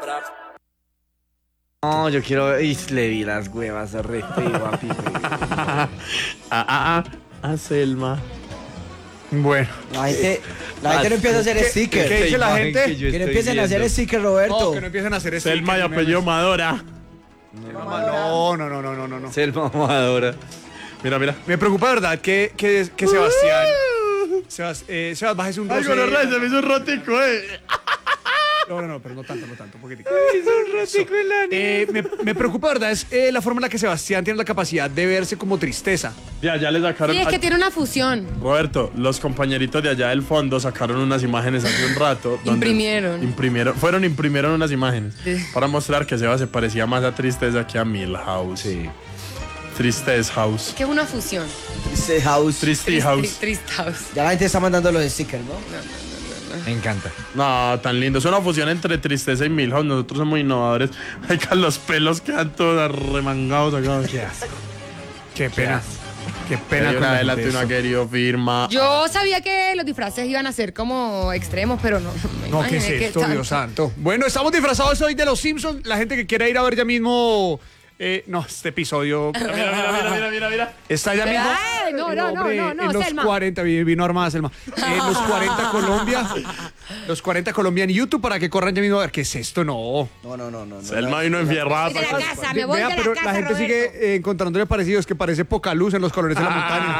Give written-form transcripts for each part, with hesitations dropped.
No, yo quiero... Y le vi las huevas a re feo, papi. Selma. Bueno. La gente no empieza a hacer stickers. ¿Qué dice la gente? Que no empiecen a hacer stickers, Roberto. No, que no empiecen a hacer stickers. Selma y apellido Madora. No. Selma Amadora. Mira. Me preocupa, de verdad, que Sebastián... Sebas, bájese un roce. Ay, con los reyes, se me hizo un rotico, No, pero no tanto, un poquitico. Hizo un ratico en la Me preocupa, ¿verdad? Es la forma en la que Sebastián tiene la capacidad de verse como tristeza. Ya le sacaron... Sí, es que tiene una fusión. Roberto, los compañeritos de allá del fondo sacaron unas imágenes hace un rato. Imprimieron unas imágenes para mostrar que Seba se parecía más a Tristeza que a Milhouse. Sí. Tristeza House. Que es una fusión. Triste House. Triste House. Triste House. Ya la gente está mandando los stickers, ¿no? Me encanta. No, tan lindo. Es una fusión entre Tristeza y Milhouse. Nosotros somos innovadores. Ay, con los pelos quedan todos remangados acá. Qué asco. Qué pena. Qué pena. Una de la no ha querido firma. Yo sabía que los disfraces iban a ser como extremos, pero no. No, ¿qué es esto, Dios santo? Bueno, estamos disfrazados hoy de los Simpsons. La gente que quiera ir a ver ya mismo... no, este episodio... Mira. Está ya mismo... Ay, no, en los Selma. 40, vino armada Selma. Los 40 Colombia. Los 40 Colombia en YouTube para que corran ya mismo a ver qué es esto. No. No. Selma vino enfierrada. Voy de la casa, me voy Vea, de la pero casa, la gente Roberto. sigue encontrándole parecidos, que parece poca luz en los colores de la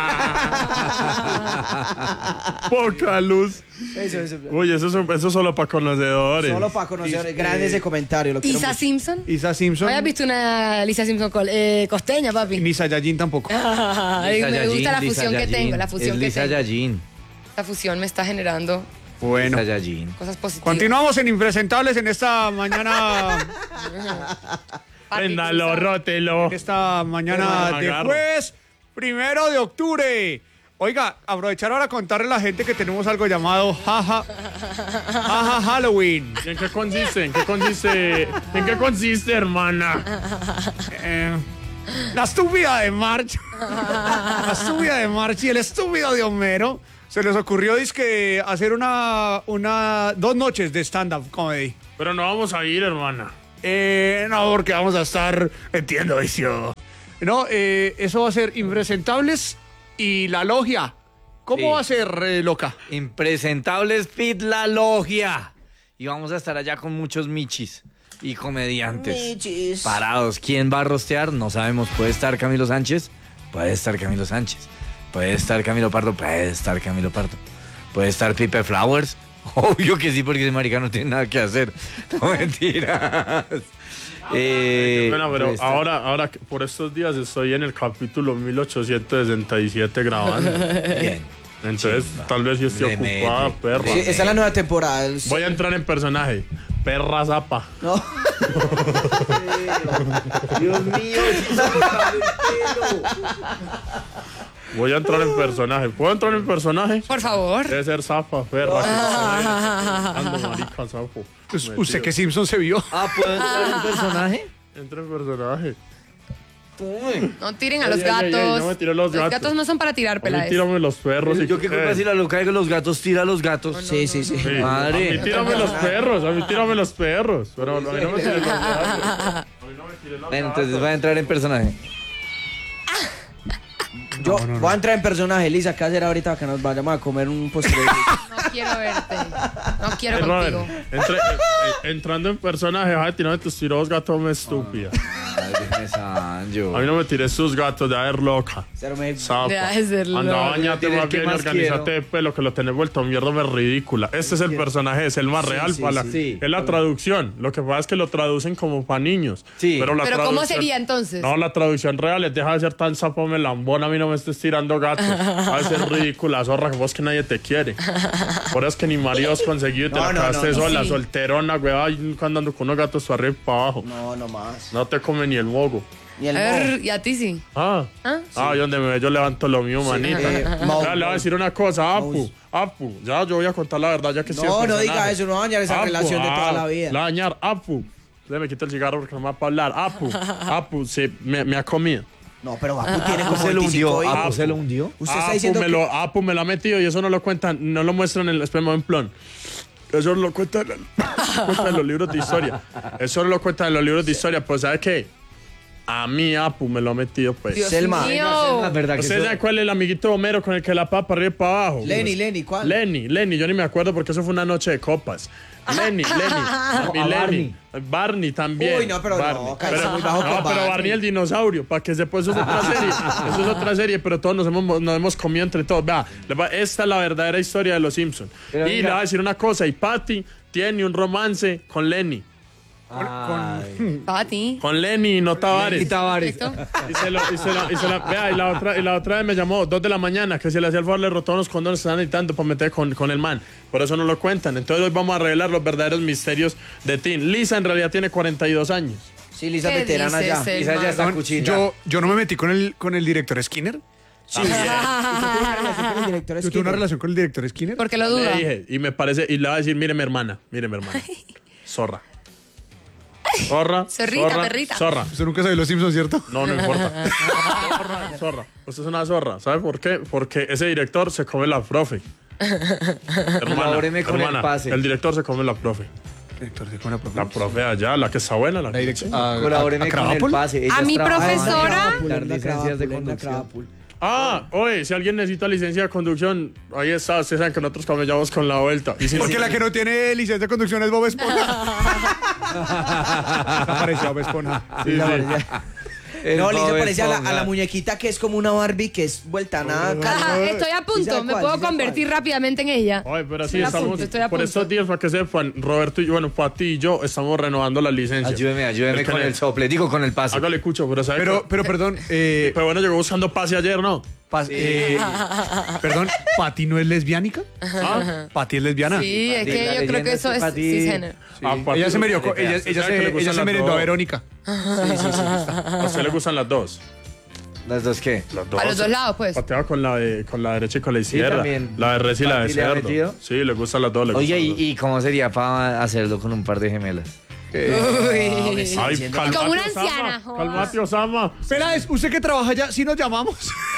montaña. Poca luz. Eso. Uy, eso es solo para conocedores. Solo para conocer. Grande ese comentario. Lo quiero Isa mucho. Simpson. Isa Simpson. ¿No habías visto una Lisa Simpson costeña, papi? Ni Saiyajin tampoco. Ay, me gusta la fusión que tengo, la fusión que Lisa tengo. Yajin. La fusión me está generando Bueno. Lisa Yajin. cosas positivas. Continuamos en Impresentables en esta mañana. Préndalo, rótelo. Esta mañana de Agarro. jueves 1 de octubre. Oiga, aprovechar ahora contarle a la gente que tenemos algo llamado Jaja Halloween. ¿Y en qué consiste? ¿En qué consiste, hermana? La estúpida de March. La estúpida de March y el estúpido de Homero. Se les ocurrió dizque hacer 2 noches de stand-up comedy. Pero no vamos a ir, hermana. No, porque vamos a estar... Entiendo, vicio. No, eso va a ser Impresentables y La Logia. ¿Cómo Sí. va a ser, loca? Impresentables Fit La Logia. Y vamos a estar allá con muchos michis y comediantes. Michis. Parados. ¿Quién va a rostear? No sabemos. ¿Puede estar Camilo Sánchez? Puede estar Camilo Sánchez. ¿Puede estar Camilo Pardo? Puede estar Camilo Pardo. ¿Puede estar Pipe Flowers? Obvio que sí, porque ese marica no tiene nada que hacer. No, mentiras. Bueno, pero puede estar. ahora por estos días estoy en el capítulo 1867 grabando. Bien. Entonces, tal vez yo esté Remete. ocupada, perra. Sí, esa es la nueva temporada. Voy a entrar en personaje. Perra zapa. No. Dios mío, Voy a entrar en personaje. ¿Puedo entrar en personaje? Por favor. Debe ser zapa, perra. Ando, marica, sapo. ¿Usted qué Simpson se vio? ¿puedo entrar en personaje? Entra en personaje. No tiren a los Ay, ay, ay, gatos. no me tires los gatos. gatos no son para tirar, A mí peláez. tírame los perros. Yo qué culpa si la loca de los gatos tira a los gatos. Sí. Sí. Madre. A mí tírame los perros, a mí tírame los perros. Pero a mí no me tires los gatos. A mí no me tires los Bueno, entonces gatos. va a entrar en personaje. Yo voy a entrar en personaje, Lisa. ¿Qué hacer ahorita que nos vayamos a comer un postre? No quiero verte. No quiero Hey, Robert, contigo. entrando en personaje, ay, tírame tus tiros gatos, me estúpida. A mí no me tires sus gatos de haber loca. Zapa. Deja de ser Anda, loca. bañate Tienes más que bien, más organízate quiero. de pelo, que lo tenés vuelto mierda, me ridícula. Este es el personaje de Selma Real, sí, para la, sí. es la traducción. Lo que pasa es que lo traducen como para niños. Sí. Pero, la Pero ¿cómo traducción- sería entonces? No, la traducción real es deja de ser tan sapo melambón, a mí no me estés tirando gatos. Va a ser ridícula, zorra, que vos que nadie te quiere. Por eso es que ni marido has conseguido y te la quedaste sola, sí. solterona, güey, ay, andando con unos gatos para arriba y para abajo. No más. No te come ni el mogo. Ni el A ver, y a ti sí. Ah, ¿Ah? donde me ve yo levanto lo mío, manita. Mau, Ya, le voy a decir una cosa, Apu, ya yo voy a contar la verdad, ya que No, no diga eso, no va a dañar esa relación de toda la vida. La dañar, Apu. Le me quito el cigarro porque no me va para hablar. Apu, sí, me ha comido. No, pero Apu tiene como ¿Se lo 25 hundió? hijos. ¿Apu se lo hundió? Usted está diciendo que... Apu me lo ha metido y eso no lo cuentan, no lo muestran en el esperma en plon. Eso lo cuentan en los libros de historia. Eso lo cuentan en los libros de historia. Pues, ¿sabe qué? A mí Apu me lo ha metido, pues. Dios Selma. mío. Es verdad que ¿Usted eso- sabe cuál es el amiguito de Homero con el que la papa para arriba y para abajo? Lenny, ¿cuál? Lenny, yo ni me acuerdo porque eso fue una noche de copas. Lenny, Barney también. Uy, no, pero no, cállese, muy bajo con pero Barney. Barney el dinosaurio, para que sepa, eso es otra serie. Eso es otra serie, pero todos nos hemos comido entre todos. Vea, esta es la verdadera historia de los Simpsons. Pero Y mira- le voy a decir una cosa, y Patty tiene un romance con Lenny. Pati. Con Lenny y no Tavares. Y Tavares. Perfecto. Vea, y la otra vez me llamó 2 de la mañana que si le hacía el favor le rotó unos condones que estaban editando para meter con el man. Por eso no lo cuentan. Entonces hoy vamos a revelar los verdaderos misterios de Tim. Lisa en realidad tiene 42 años. Sí, Lisa ¿Qué veterana dices, ya. Selma? Lisa ya está cuchilla. Yo no me metí con el director Skinner. Sí, ¿Usted tuvo una relación con el director Yo tuve una Skinner? relación con el director Skinner. Porque lo Le duda. dije, y me parece, y le va a decir, mire mi hermana. Zorra. Zorrita, perrita. Zorra. Usted nunca sabe los Simpsons, ¿cierto? No importa. Zorra. Usted es una zorra. ¿Sabe por qué? Porque ese director se come la profe. Colabóreme con el pase. El director se come la profe. La profe allá, la que está buena. La que Colabóreme con el Cravapol. pase. Ellas A mi trabajan profesora- en las licencias de conducción. Oye, si alguien necesita licencia de conducción, ahí está. Ustedes saben que nosotros camellamos con la vuelta. Y si Porque la que no tiene licencia de conducción es Bob Esponja. Apareció Bob Esponja. Sí, sí. No, Lisa Bob parece a Esponja. la muñequita que es como una Barbie que es vuelta a nada. Ajá, estoy a ¿Sí punto. sabe Me cuál? puedo ¿Sí sabe convertir cuál? rápidamente en ella. Oye, pero Estoy así a estamos. punto, estoy a Por punto. estos días, para que sepan, Roberto y yo, bueno, Pati y yo estamos renovando la licencia. Ayúdeme con el sople. Digo, con el pase. Hágale cucho, pero ¿sabe Pero qué? perdón, Pero bueno, llegó buscando pase ayer, ¿no? perdón, ¿Pati no es lesbiánica? ¿Ah? ¿Pati es lesbiana? Sí, es Pati, que la yo creo leyenda que eso es es Pati. cisgénero. Pati, Ella se merendó, ¿sabe que le ella gustan se las merendó a dos? Verónica. ¿A usted le gustan las dos? ¿Las dos qué? Las dos. A los dos lados, pues. Pateaba con la derecha y con la izquierda. también. La de res y la de ¿Pati le ha cerdo. metido? Sí, le gustan las dos. le Oye, gustan las dos. ¿y cómo sería para hacerlo con un par de gemelas? Uy. Ay, Como una anciana, joda. Calmate, Osama. Peláez, usted que trabaja allá, ¿sí nos llamamos?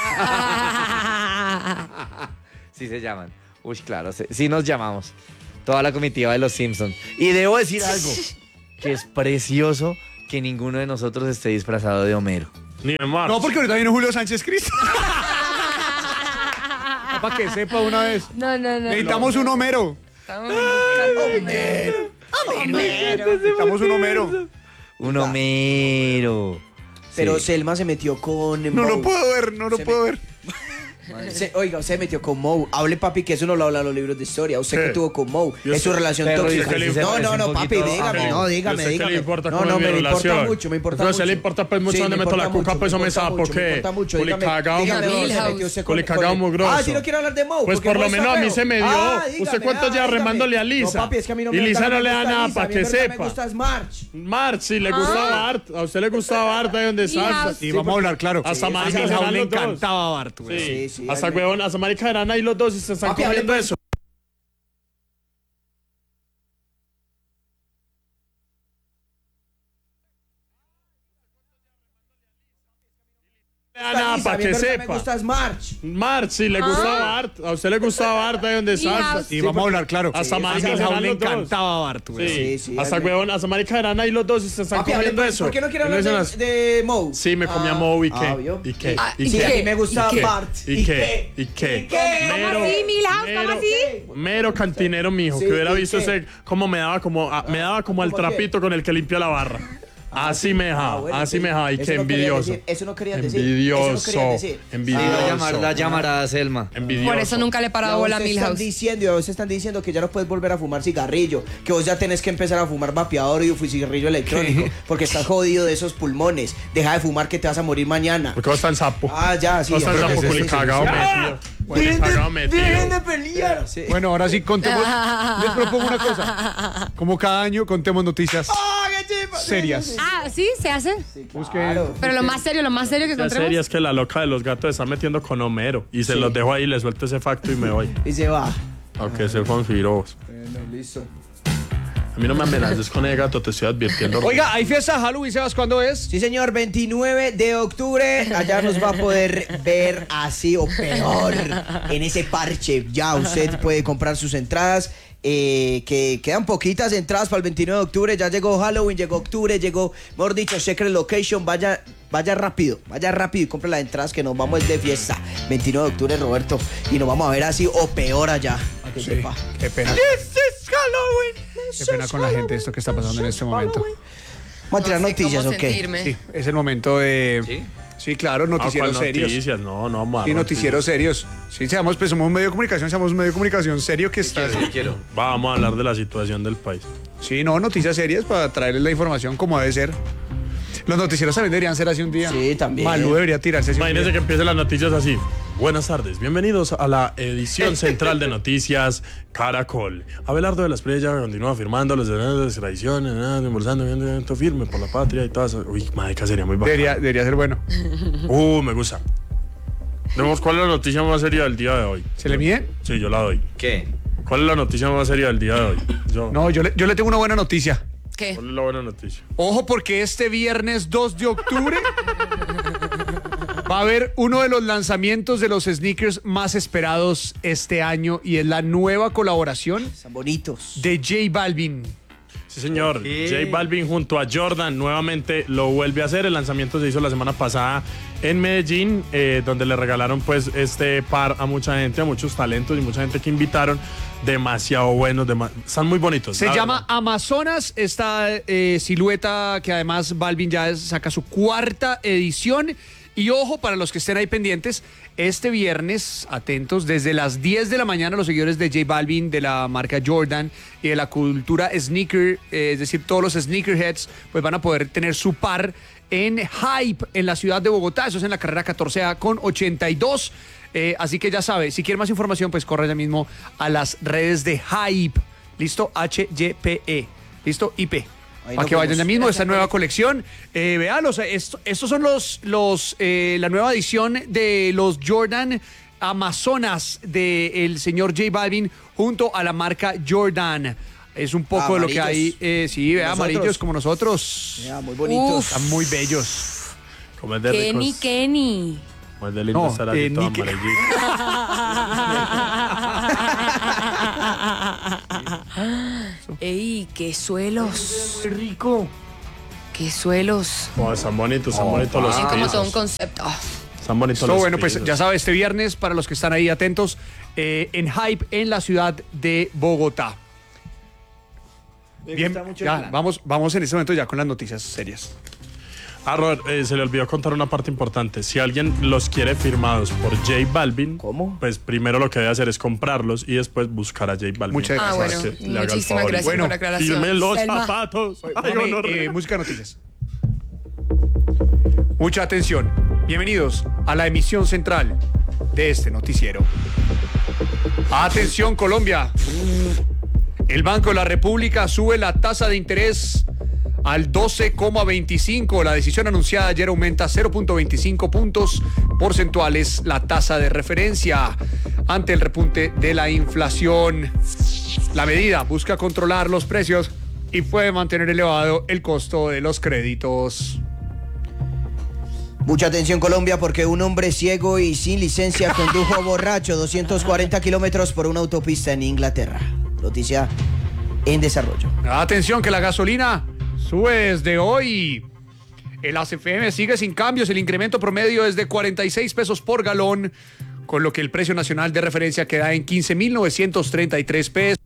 Sí se llaman. Uy, claro, sí nos llamamos. Toda la comitiva de los Simpsons. Y debo decir algo, que es precioso que ninguno de nosotros esté disfrazado de Homero. Ni de Marx. No, porque ahorita viene Julio Sánchez Cristo. Para que sepa una vez. No. Necesitamos un Homero. Estamos buscando- Necesitamos un Homero. Un Homero. Pero Sí. Selma se metió con No Moe. lo puedo ver, no lo Se puedo ver. Oiga, se metió con Moe. Hable, papi, que eso no lo hablan los libros de historia. Usted ¿Qué? que tuvo con Moe. Yo Es su sé, relación pero tóxica. dice que le No, parece no, un papi, poquito dígame, a no, Moe. dígame, Yo sé que dígame. le importa No, cómo no, es mi me importa relación. mucho, me importa Entonces, mucho. le importa, pues, mucho Sí, dónde me meto la importa cuca, mucho, pues, me o me importa sapo, mucho, ¿qué? me importa mucho. Culi Dígame, cagao, dígame dónde se Milhouse. metió usted Culi con cagao el- mugroso. Ah, ¿sí no quiere hablar de Moe? Pues porque por Moe lo está menos a mí feo. se me dio. Dígame, ¿Usted cuántos días dígame. remándole a Lisa? No, papi, es que a mí no Y me Lisa gusta, no le da me gusta nada Lisa, para a mí que en verdad sepa. Me gusta es March. Marx, si le gustaba Art. A usted le gustaba Art ahí donde está. Milhouse. Y vamos a hablar claro. Hasta A marica Milhouse eran le los dos. encantaba a Bart, güey. Sí, Sí, hasta ahí me- huevón, hasta marica eran ahí los dos y se están Papi, hable comiendo pues. eso. Nada, Lisa, para a mí en que verdad Me sepa. gusta es March. Marx, si le gustaba Art. A usted le gustaba Art ahí donde está. Milhouse. Y vamos a hablar claro. Hasta A marica Milhouse eran le los dos. encantaba a Bart, güey. Sí, Sí, hasta ahí me- huevón, hasta marica eran ahí los dos y se están Papi, hable comiendo pues, eso. ¿por qué no quiere Y no hablar dicen de Moe? Sí, me comía Moe y qué. ¿vio? ¿Y qué? Ah, ¿Y ¿y Sí, qué? a qué? mí me gusta ¿Y qué? Bart. ¿Y qué? ¿Y qué? ¿Cómo así, Milhouse? ¿Cómo así? Mero cantinero, mijo, Sí, que hubiera ¿y visto qué? ese, cómo me daba como, me daba como al ¿Cómo qué? trapito con el que limpia la barra. Así me dejaba, bueno, así sí. me dejaba, y Eso qué no quería envidioso. decir, eso no quería decir. Envidioso, Eso no quería decir. envidioso. La llamará a Selma. Envidioso. Por eso nunca le he parado bola a Milhouse. Y a vos están diciendo que ya no puedes volver a fumar cigarrillo, que vos ya tenés que empezar a fumar vapeador y cigarrillo electrónico, porque estás jodido de esos pulmones. Deja de fumar que te vas a morir mañana. Porque vos estás en sapo. Ah, ya, sí. Vos estás en ya, sapo, sí, culi sí, cagado sí. metido. Culi cagado metido. Dejen de pelear. Sí. Bueno, ahora sí, contemos. Les propongo una cosa. Como cada año, contemos noticias serias. Ah, sí, se hace. Busquen. Pero lo más serio que La serie encontremos. es que la loca de los gatos está metiendo con Homero. Y se los dejo ahí, le suelto ese facto y me voy. Y se va. Aunque se fue giros. Bueno, listo. A mí no me amenaces con el gato, te estoy advirtiendo. Oiga, hay fiesta de Halloween, Sebas, ¿cuándo es? Sí, señor, 29 de octubre. Allá nos va a poder ver así o peor en ese parche. Ya usted puede comprar sus entradas que quedan poquitas entradas para el 29 de octubre. Ya llegó Halloween, llegó octubre, llegó, mejor dicho, Secret Location. Vaya rápido y compre las entradas que nos vamos de fiesta. 29 de octubre, Roberto. Y nos vamos a ver así o peor allá. Para que Sí, sepa. qué pena. Qué pena con la gente esto que está pasando en este momento. Vamos a tirar No sé noticias, cómo ¿o qué? sentirme. Sí, es el momento de... Sí, claro, noticieros ¿Cuál serios. noticias? No vamos a Sí, dar noticieros serios. Sí, somos un medio de comunicación, seamos un medio de comunicación serio que está... Quiero. Vamos a hablar de la situación del país. Sí, no, noticias serias para traerles la información como debe ser. Los noticieros también deberían ser así un día. Sí, también. Malú debería tirarse así un Imagínense día. que empiecen las noticias así. Buenas tardes, bienvenidos a la edición central de Noticias Caracol. Abelardo de la Espriella continúa afirmando las tradiciones, embolsando firme por la patria y todas. Uy, marica, sería muy bacano. Debería ser bueno. Me gusta. Vemos cuál es la noticia más seria del día de hoy. ¿Se le mide? Sí, yo la doy. ¿Qué? ¿Cuál es la noticia más seria del día de hoy? No, yo le tengo una buena noticia. ¿Qué? ¿Cuál es la buena noticia? Ojo, porque este viernes 2 de octubre va a haber uno de los lanzamientos de los sneakers más esperados este año y es la nueva colaboración Están bonitos. de J Balvin. Sí, señor. ¿Qué? J Balvin junto a Jordan nuevamente lo vuelve a hacer. El lanzamiento se hizo la semana pasada en Medellín, donde le regalaron pues este par a mucha gente, a muchos talentos y mucha gente que invitaron. Demasiado buenos, están muy bonitos. Se la llama verdad. Amazonas, esta silueta que además Balvin ya saca su 4ª edición. Y ojo, para los que estén ahí pendientes, este viernes, atentos, desde las 10 de la mañana los seguidores de J Balvin, de la marca Jordan y de la cultura sneaker, es decir, todos los sneakerheads, pues van a poder tener su par en Hype, en la ciudad de Bogotá. Eso es en la carrera 14A con 82. Así que ya sabe, si quiere más información, pues corre ya mismo a las redes de Hype. ¿Listo? HYPE. ¿Listo? IP. Ahí Para nos que vayan vemos. ya mismo a esta nueva colección. Véalos, estos son la nueva edición de los Jordan Amazonas del señor J Balvin junto a la marca Jordan. Es un poco de lo que hay. Amarillos. Sí, vea, Nosotros. amarillos como nosotros. Ya, muy bonitos. Están muy bellos. Como es de Kenny, ricos. Kenny. Como es de lindo No, estar así todo Nicky. amarillito. Ey, qué suelos. Muy rico. Qué suelos. Oh, están bonitos los Tienen como todo un pisos. concepto. Están bonitos Esto, los bueno, pues pisos. ya sabes, este viernes, para los que están ahí atentos, en Hype en la ciudad de Bogotá. Bien, ya, vamos en este momento ya con las noticias serias. Robert, se le olvidó contar una parte importante. Si alguien los quiere firmados por J Balvin, ¿Cómo? pues primero lo que debe hacer es comprarlos y después buscar a J Balvin. Muchas Ah, gracias. bueno, Que le haga el muchísimas favor. gracias Bueno, por la aclaración. Firme los Selma. zapatos. Ay, Póngame, gonorrea. música noticias. Mucha atención. Bienvenidos a la emisión central de este noticiero. Atención, Colombia. El Banco de la República sube la tasa de interés al 12,25. La decisión anunciada ayer aumenta 0,25 puntos porcentuales la tasa de referencia ante el repunte de la inflación. La medida busca controlar los precios y puede mantener elevado el costo de los créditos. Mucha atención, Colombia, porque un hombre ciego y sin licencia condujo borracho 240 kilómetros por una autopista en Inglaterra. Noticia en desarrollo. Atención que la gasolina sube desde hoy. El ACFM sigue sin cambios. El incremento promedio es de 46 pesos por galón, con lo que el precio nacional de referencia queda en 15.933 pesos.